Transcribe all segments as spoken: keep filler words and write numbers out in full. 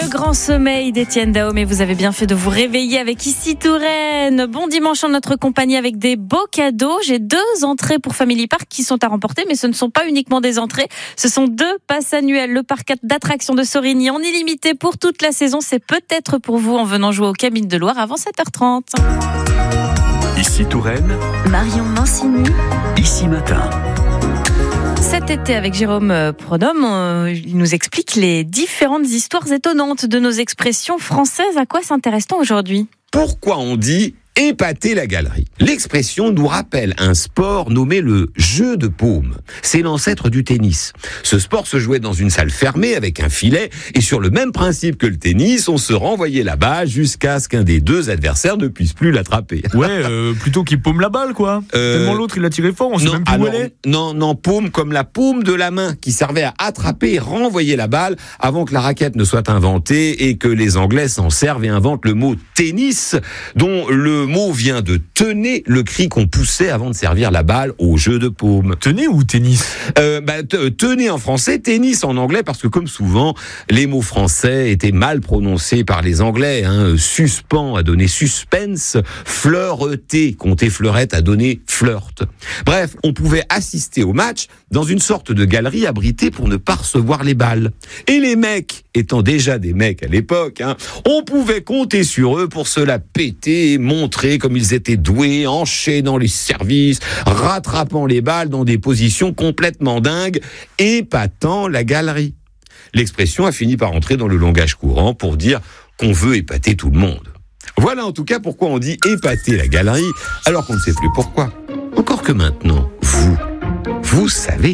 grand sommeil d'Étienne Dao, mais vous avez bien fait de vous réveiller avec Ici Touraine. Bon dimanche en notre compagnie avec des beaux cadeaux. J'ai deux entrées pour Family Park qui sont à remporter, mais ce ne sont pas uniquement des entrées. Ce sont deux passes annuelles. Le parc d'attractions de Sorigny en illimité pour toute la saison. C'est peut-être pour vous en venant jouer aux Cabines de Loire avant sept heures trente. Ici Touraine, Marion Mancini. Ici Matin. Cet été, avec Jérôme Prodhomme, euh, il nous explique les différentes histoires étonnantes de nos expressions françaises. À quoi s'intéresse-t-on aujourd'hui ? Pourquoi on dit épater la galerie ? L'expression nous rappelle un sport nommé le jeu de paume. C'est l'ancêtre du tennis. Ce sport se jouait dans une salle fermée avec un filet et sur le même principe que le tennis, on se renvoyait la balle jusqu'à ce qu'un des deux adversaires ne puisse plus l'attraper. Ouais, euh, plutôt qu'il paume la balle, quoi. Euh, Tellement l'autre, il a tiré fort, on sait non, même plus alors, où elle est. Non, non, paume comme la paume de la main qui servait à attraper et renvoyer la balle avant que la raquette ne soit inventée et que les Anglais s'en servent et inventent le mot tennis, dont le mot vient de tenez, le cri qu'on poussait avant de servir la balle au jeu de paume. Tenez ou tennis ? Euh, bah, t- tenez en français, tennis en anglais, parce que comme souvent, les mots français étaient mal prononcés par les Anglais. Hein. Suspens a donné suspense, fleureter, compter fleurette a donné flirt. Bref, on pouvait assister au match dans une sorte de galerie abritée pour ne pas recevoir les balles. Et les mecs, étant déjà des mecs à l'époque, hein, on pouvait compter sur eux pour se la péter et montrer comme ils étaient doués, enchaînant les services, rattrapant les balles dans des positions complètement dingues, épatant la galerie. L'expression a fini par entrer dans le langage courant pour dire qu'on veut épater tout le monde. Voilà en tout cas pourquoi on dit épater la galerie, alors qu'on ne sait plus pourquoi. Encore que maintenant, vous, vous savez.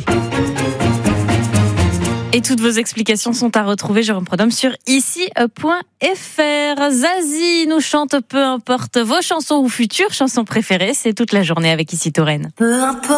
Et toutes vos explications sont à retrouver, Jérôme Prodhomme, sur ici point f r. Zazie nous chante peu importe vos chansons ou futures chansons préférées. C'est toute la journée avec Ici Touraine. Peu importe.